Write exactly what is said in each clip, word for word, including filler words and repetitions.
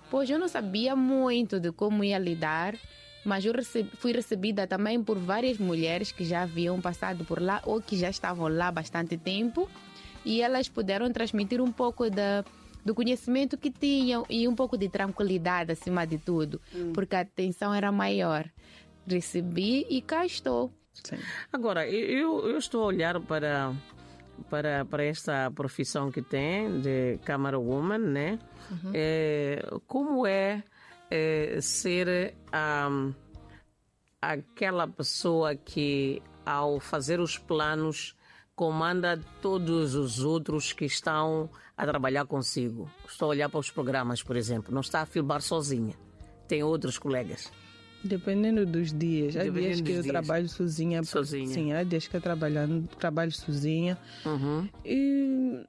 Pois eu não sabia muito de como ia lidar, mas eu recebi, fui recebida também por várias mulheres que já haviam passado por lá ou que já estavam lá há bastante tempo, e elas puderam transmitir um pouco da, do conhecimento que tinham e um pouco de tranquilidade acima de tudo, hum. porque a tensão era maior. Recebi e cá estou. Sim. Agora, eu, eu estou a olhar para, para, para esta profissão que tem de Camera Woman, né? Uhum. É, como é, é ser um, aquela pessoa que, ao fazer os planos, comanda todos os outros que estão a trabalhar consigo? Estou a olhar para os programas, por exemplo. Não está a filmar sozinha. Tem outros colegas. Dependendo dos dias. Há Dependendo dias que eu dias. trabalho sozinha. Sozinha. Sim, há dias que eu trabalho, trabalho sozinha. Uhum. E...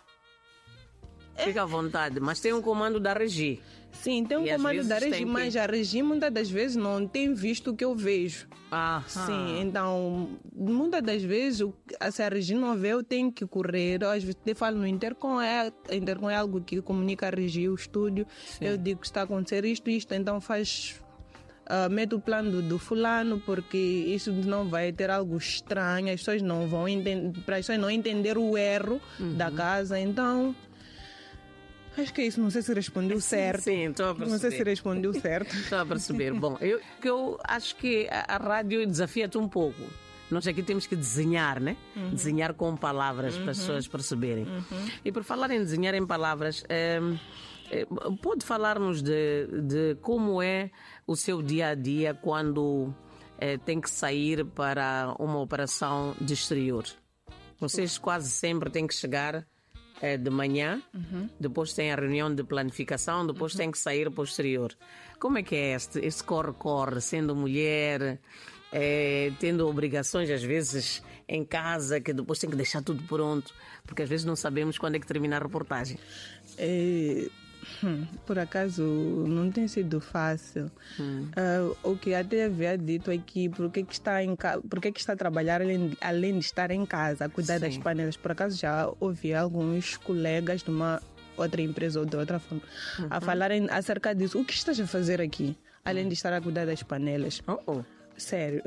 Fica à vontade, mas tem um comando da Regi. Sim, tem um E comando da Regi, que... mas a Regi muitas das vezes não tem visto o que eu vejo. Ah, sim, então muitas das vezes se a Regi não vê, eu tenho que correr. Às vezes eu falo no Intercom, é, Intercom é algo que comunica a Regi, o estúdio. Sim. Eu digo que está a acontecer isto, isto, então faz... Uh, mete o plano do, do fulano, porque isso não vai ter algo estranho, as pessoas não vão entender, para as pessoas não entender o erro uhum. da casa, então acho que é isso, não sei se respondeu sim, certo. Sim, estou a perceber. Não sei se respondeu certo. Estou a perceber. Bom, eu, eu acho que a, a rádio desafia-te um pouco. Nós aqui temos que desenhar, né? Uhum. Desenhar com palavras uhum. para as pessoas perceberem. Uhum. E por falar em desenhar em palavras, é, é, pode falar-nos de, de como é o seu dia a dia quando é, tem que sair para uma operação de exterior? Vocês quase sempre têm que chegar é, de manhã, uhum. depois tem a reunião de planificação, depois uhum. tem que sair para o exterior. Como é que é este, este corre-corre, sendo mulher, é, tendo obrigações às vezes em casa, que depois tem que deixar tudo pronto, porque às vezes não sabemos quando é que termina a reportagem? É... Hum, por acaso não tem sido fácil. Hum. Uh, o que até havia dito aqui, porque que está em ca... porque que está a trabalhar além, além de estar em casa, a cuidar Sim. das panelas. Por acaso já ouvi alguns colegas de uma outra empresa ou de outra forma uhum. a falarem acerca disso. O que estás a fazer aqui, além de estar a cuidar das panelas? Oh, oh. Sério.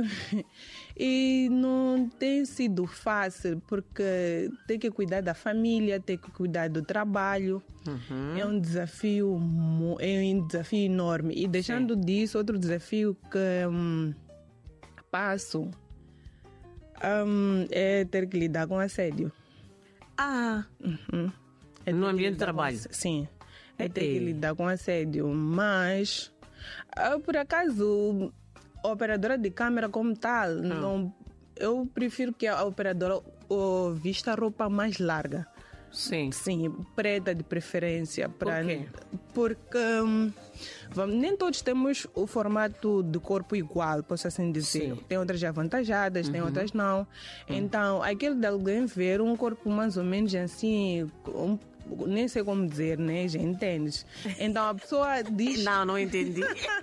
E não tem sido fácil, porque tem que cuidar da família, tem que cuidar do trabalho. Uhum. É um desafio, é um desafio enorme. E deixando Sim. disso, outro desafio que hum, passo hum, é ter que lidar com assédio. Ah! Uhum. É no ambiente de trabalho? Com, sim. É ter que lidar com assédio. Mas, por acaso... A operadora de câmera como tal, hum. não, eu prefiro que a operadora oh, vista a roupa mais larga. Sim. Sim, preta de preferência. Pra, Por quê? Porque hum, vamos, nem todos temos o formato de corpo igual, posso assim dizer. Sim. Tem outras avantajadas, uhum. tem outras não. Uhum. Então, aquele de alguém ver um corpo mais ou menos assim... Um, nem sei como dizer, né? Já entendes? Então a pessoa diz... Não, não entendi.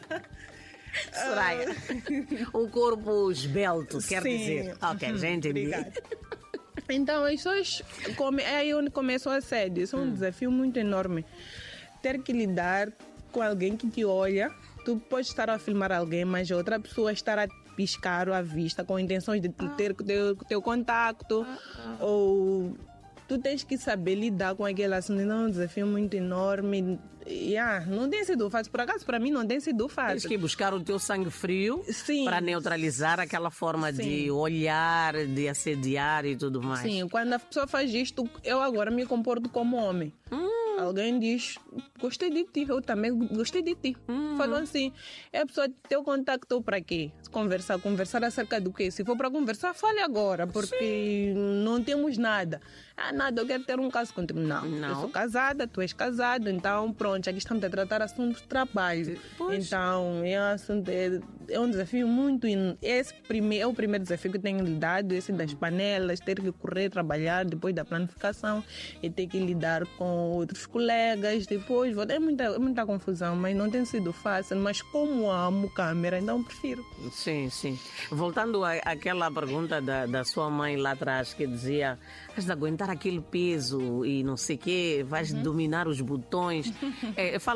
Soraya, um corpo esbelto, quer Sim. dizer. Ok, já entendi. Obrigada. Então, as pessoas come, é aí onde começa o assédio. Isso é um hum. desafio muito enorme. Ter que lidar com alguém que te olha. Tu podes estar a filmar alguém, mas a outra pessoa estar a piscar à vista com intenções de ah. ter o teu, teu contacto. Ah, ah. Ou tu tens que saber lidar com aquele assunto. Então, é um desafio muito enorme. Yeah, não tem sido fácil. Por acaso, para mim, não tem sido fácil. Tens que buscar o teu sangue frio Sim. para neutralizar aquela forma Sim. de olhar, de assediar e tudo mais. Sim, quando a pessoa faz isto, eu agora me comporto como homem. Hum. Alguém diz, gostei de ti, eu também gostei de ti. Hum. Falou assim, é a pessoa ter o contacto para quê? Conversar, conversar acerca do quê? Se for para conversar, fale agora, porque Sim. não temos nada. Ah, nada, eu quero ter um caso contigo. Não, não. Eu sou casada, tu és casado, então pronto, aqui estamos a tratar assuntos de trabalho. Pois. Então, é um, assunto, é, é um desafio muito... Esse prime, é o primeiro desafio que tenho lidado, esse das panelas, ter que correr, trabalhar depois da planificação e ter que lidar com outros colegas, depois... É muita, é muita confusão, mas não tem sido fácil. Mas como amo câmera, então prefiro. Sim, sim. Voltando à, àquela pergunta da, da sua mãe lá atrás, que dizia, vais de aguentar aquele peso e não sei o quê, vais uhum. dominar os botões. É, fala-nos, quando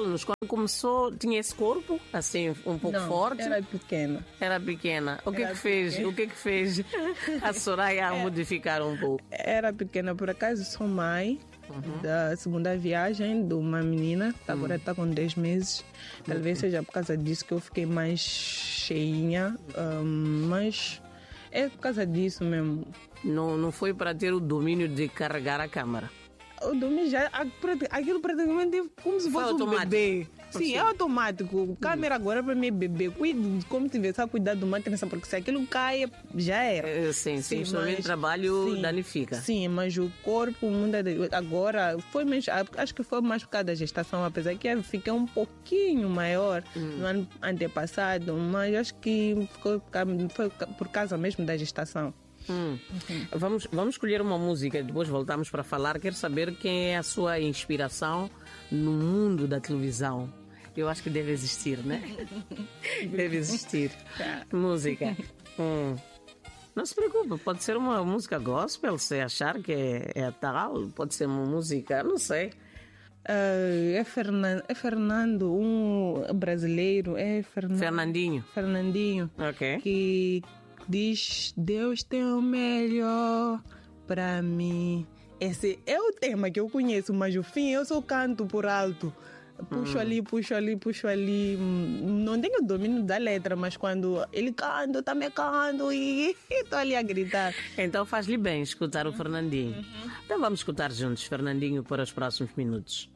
começou, tinha esse corpo, assim, um pouco Não, forte? era pequena. Era pequena. O que Era que fez? pequena. O que que fez a Soraya a modificar um pouco? Era pequena, por acaso sou mãe da segunda viagem de uma menina, que agora está com dez meses. Talvez seja por causa disso que eu fiquei mais cheinha, hum, mas é por causa disso mesmo. Não, não foi para ter o domínio de carregar a câmara. O dormir já, a- prati- aquilo praticamente é como se Foi fosse um automático. bebê. Sim, Sim. é automático. Câmera agora para mim é bebê. Cuide como tivesse a cuidar de uma criança, porque se aquilo cai, já era. É, sim, sim, principalmente mas- trabalho sim, danifica. Sim, mas o corpo muda. de- Agora, foi mais, acho que foi mais por causa da gestação, apesar que eu fiquei um pouquinho maior no ano antepassado, mas acho que ficou por ca- foi por causa mesmo da gestação. Hum. Vamos, vamos escolher uma música e depois voltamos para falar. Quero saber quem é a sua inspiração no mundo da televisão. Eu acho que deve existir, né? Deve existir. Música. Hum. Não se preocupe, pode ser uma música gospel, se achar que é, é tal, pode ser uma música, não sei. Ah, é, Fernan, é Fernando, um brasileiro, é Fernan, Fernandinho. Fernandinho, Ok. que diz: Deus tem o melhor pra mim. Esse é o tema que eu conheço, mas o fim eu só canto por alto. Puxo ali, puxo ali, puxo ali. Não tenho domínio da letra, mas quando ele canta, eu também canto e estou ali a gritar. Então faz-lhe bem escutar o Fernandinho. Então vamos escutar juntos Fernandinho para os próximos minutos.